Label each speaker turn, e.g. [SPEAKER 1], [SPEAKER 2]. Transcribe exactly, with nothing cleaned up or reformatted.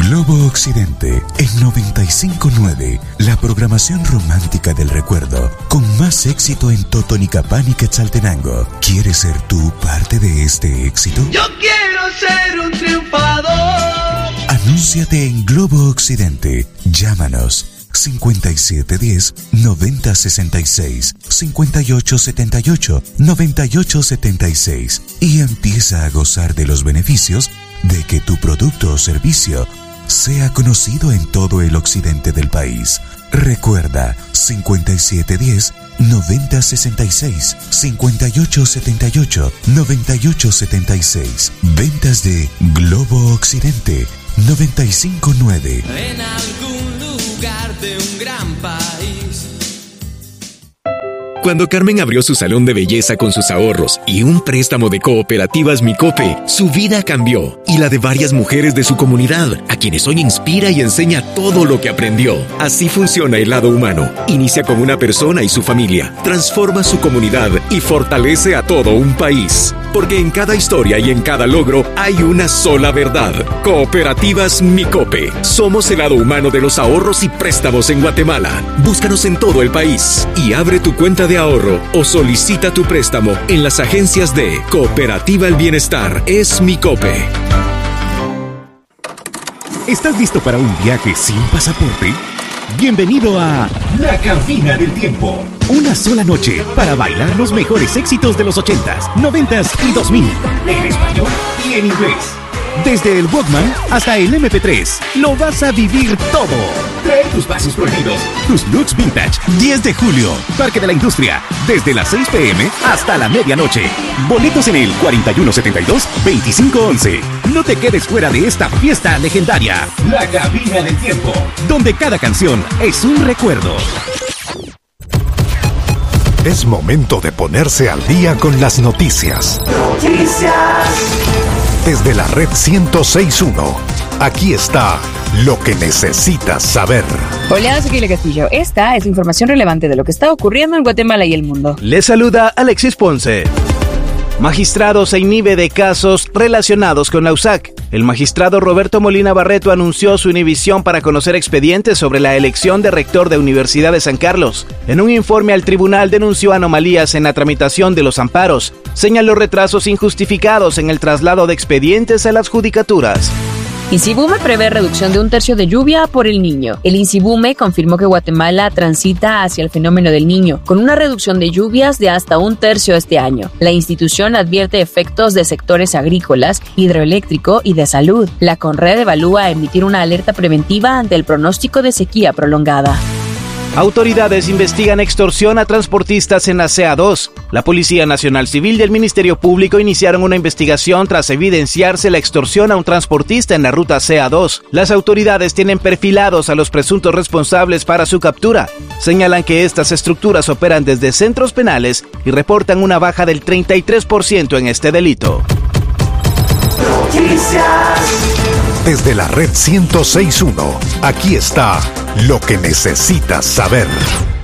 [SPEAKER 1] Globo Occidente, en noventa y cinco punto nueve, la programación romántica del recuerdo, con más éxito en Totonicapán y Quetzaltenango. ¿Quieres ser tú parte de este éxito?
[SPEAKER 2] Yo quiero ser un triunfador.
[SPEAKER 1] Anúnciate en Globo Occidente. Llámanos cincuenta y siete diez, noventa sesenta y seis, cincuenta y ocho setenta y ocho, noventa y ocho setenta y seis y empieza a gozar de los beneficios de que tu producto o servicio sea conocido en todo el occidente del país. Recuerda, cincuenta y siete diez, noventa sesenta y seis, cincuenta y ocho setenta y ocho, noventa y ocho setenta y seis. Ventas de Globo Occidente, noventa y cinco punto nueve.
[SPEAKER 3] En algún lugar de un gran país.
[SPEAKER 4] Cuando Carmen abrió su salón de belleza con sus ahorros y un préstamo de Cooperativas Micope, su vida cambió y la de varias mujeres de su comunidad, a quienes hoy inspira y enseña todo lo que aprendió. Así funciona el lado humano. Inicia con una persona y su familia, transforma su comunidad y fortalece a todo un país. Porque en cada historia y en cada logro hay una sola verdad. Cooperativas Micope. Somos el lado humano de los ahorros y préstamos en Guatemala. Búscanos en todo el país y abre tu cuenta de ahorro o solicita tu préstamo en las agencias de Cooperativa El Bienestar. Es Micope.
[SPEAKER 5] ¿Estás listo para un viaje sin pasaporte? Bienvenido a La Cabina del Tiempo. Una sola noche para bailar los mejores éxitos de los ochentas, noventas y dos mil. En español y en inglés. Desde el Walkman hasta el eme pe tres. Lo vas a vivir todo. Trae tus pasos prohibidos, tus looks vintage. diez de julio, Parque de la Industria. Desde las seis pe eme hasta la medianoche. Boletos en el cuarenta y uno setenta y dos, veinticinco once. No te quedes fuera de esta fiesta legendaria. La Cabina del Tiempo. Donde cada canción es un recuerdo.
[SPEAKER 6] Es momento de ponerse al día con las noticias.
[SPEAKER 2] Noticias.
[SPEAKER 6] Desde la red ciento seis punto uno, aquí está lo que necesitas saber.
[SPEAKER 7] Hola, soy Kile Castillo. Esta es información relevante de lo que está ocurriendo en Guatemala y el mundo.
[SPEAKER 8] Les saluda Alexis Ponce. Magistrado se inhibe de casos relacionados con la U S A C. El magistrado Roberto Molina Barreto anunció su inhibición para conocer expedientes sobre la elección de rector de Universidad de San Carlos. En un informe al tribunal denunció anomalías en la tramitación de los amparos. Señaló retrasos injustificados en el traslado de expedientes a las judicaturas.
[SPEAKER 7] INSIBUME prevé reducción de un tercio de lluvia por el Niño. El INSIBUME confirmó que Guatemala transita hacia el fenómeno del Niño, con una reducción de lluvias de hasta un tercio este año. La institución advierte efectos de sectores agrícolas, hidroeléctrico y de salud. La CONRED evalúa emitir una alerta preventiva ante el pronóstico de sequía prolongada.
[SPEAKER 8] Autoridades investigan extorsión a transportistas en la C A dos. La Policía Nacional Civil y el Ministerio Público iniciaron una investigación tras evidenciarse la extorsión a un transportista en la ruta C A dos. Las autoridades tienen perfilados a los presuntos responsables para su captura. Señalan que estas estructuras operan desde centros penales y reportan una baja del treinta y tres por ciento en este delito.
[SPEAKER 2] Noticias.
[SPEAKER 6] Desde la red ciento seis punto uno, aquí está lo que necesitas saber.